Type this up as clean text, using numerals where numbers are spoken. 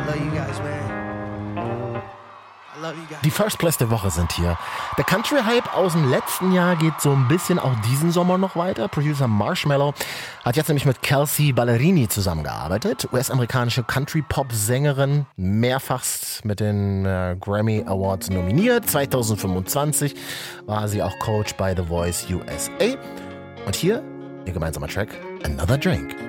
Die First Place der Woche sind hier. Der Country-Hype aus dem letzten Jahr geht so ein bisschen auch diesen Sommer noch weiter. Producer Marshmello hat jetzt nämlich mit Kelsea Ballerini zusammengearbeitet. US-amerikanische Country-Pop-Sängerin, mehrfachst mit den Grammy Awards nominiert. 2025 war sie auch Coach bei The Voice USA. Und hier ihr gemeinsamer Track Another Drink.